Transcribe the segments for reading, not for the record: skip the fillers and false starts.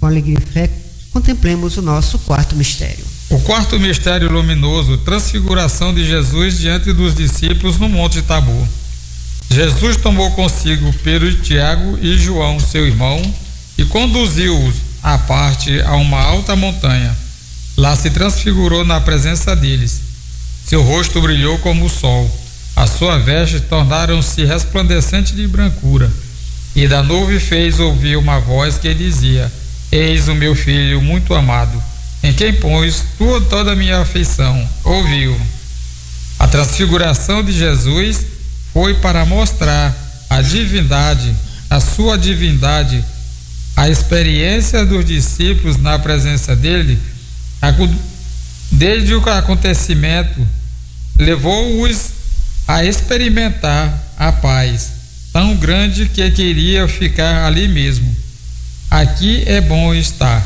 com alegria e fé, contemplemos o nosso quarto mistério. O quarto mistério luminoso, transfiguração de Jesus diante dos discípulos no Monte Tabor. Jesus tomou consigo Pedro, Tiago e João, seu irmão, e conduziu-os à parte a uma alta montanha. Lá se transfigurou na presença deles. Seu rosto brilhou como o sol. As suas vestes tornaram-se resplandecentes de brancura. E da nuvem fez ouvir uma voz que dizia: Eis o meu filho muito amado, em quem pões toda a minha afeição. Ouviu. A transfiguração de Jesus foi para mostrar a divindade, a sua divindade. A experiência dos discípulos na presença dele, desde o acontecimento, levou-os a experimentar a paz tão grande que queria ficar ali mesmo. Aqui é bom estar.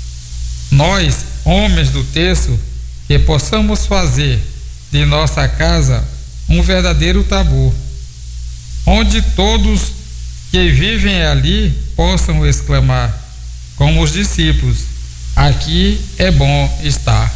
Nós, homens do texto, que possamos fazer de nossa casa um verdadeiro Tabor, onde todos que vivem ali possam exclamar, como os discípulos: aqui é bom estar.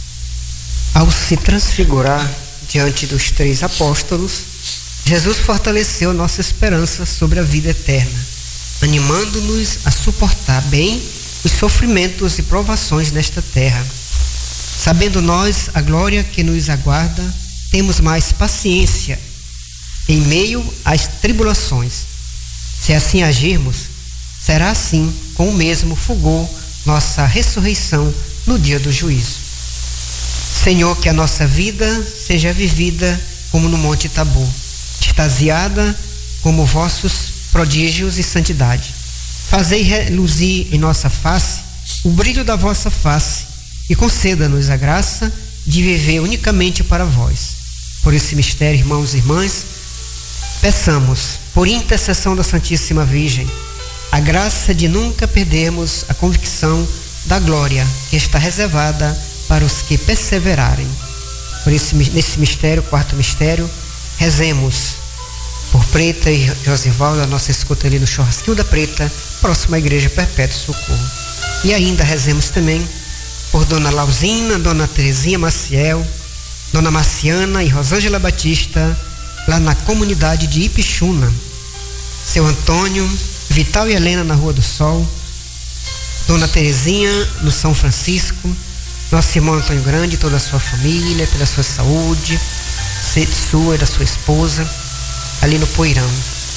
Ao se transfigurar diante dos 3 apóstolos, Jesus fortaleceu nossa esperança sobre a vida eterna, animando-nos a suportar bem os sofrimentos e provações nesta terra. Sabendo nós a glória que nos aguarda, temos mais paciência em meio às tribulações. Se assim agirmos, será assim com o mesmo fulgor nossa ressurreição no dia do juízo. Senhor, que a nossa vida seja vivida como no Monte Tabor, extasiada como vossos prodígios e santidade. Fazei reluzir em nossa face o brilho da vossa face e conceda-nos a graça de viver unicamente para vós. Por esse mistério, irmãos e irmãs, peçamos, por intercessão da Santíssima Virgem, a graça de nunca perdermos a convicção da glória que está reservada para os que perseverarem. Por isso, nesse mistério, quarto mistério, rezemos por Preta e Josivaldo, a nossa escuta ali no Churrasquinho da Preta, próximo à Igreja Perpétuo Socorro. E ainda rezemos também por Dona Lauzina, Dona Terezinha Maciel, Dona Marciana e Rosângela Batista, lá na comunidade de Ipixuna, Seu Antônio, Vital e Helena na Rua do Sol, Dona Terezinha no São Francisco, nosso irmão Antônio Grande e toda a sua família, pela sua saúde, sua e da sua esposa, ali no Poeirão.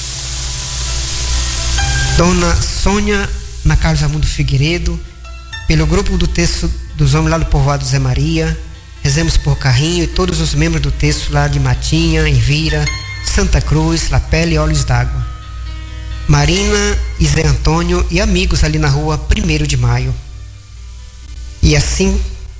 Dona Sônia na Carlos Armando Figueiredo, pelo grupo do texto dos homens lá do povoado Zé Maria, rezemos por Carrinho e todos os membros do texto lá de Matinha, Envira, Santa Cruz, Lapela e Olhos d'Água. Marina e Zé Antônio e amigos ali na rua 1º de Maio. E assim